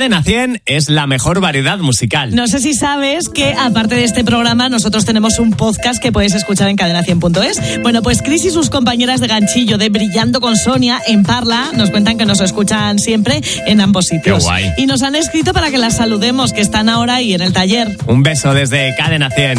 Cadena 100 es la mejor variedad musical. No sé si sabes que, aparte de este programa, nosotros tenemos un podcast que puedes escuchar en cadena100.es. Bueno, pues Cris y sus compañeras de ganchillo de Brillando con Sonia en Parla nos cuentan que nos escuchan siempre en ambos sitios. Qué guay. Y nos han escrito para que las saludemos, que están ahora ahí en el taller. Un beso desde Cadena 100.